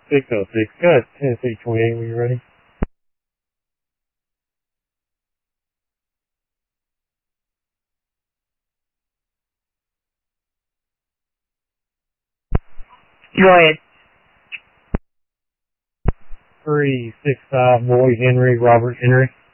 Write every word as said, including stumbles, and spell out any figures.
six oh six. Go ahead, Tennessee twenty-eight when you're ready. Go ahead. three six five, Boy Henry, Robert Henry.